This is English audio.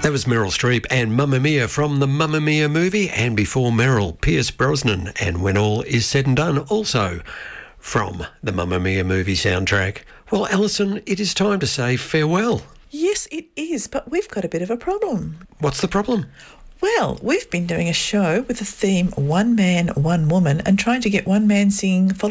That was Meryl Streep and Mamma Mia from the Mamma Mia movie, and before Meryl, Pierce Brosnan and When All Is Said and Done, also from the Mamma Mia movie soundtrack. Well, Alison, it is time to say farewell. Yes, it is, but we've got a bit of a problem. What's the problem? Well, we've been doing a show with the theme One Man, One Woman and trying to get one man singing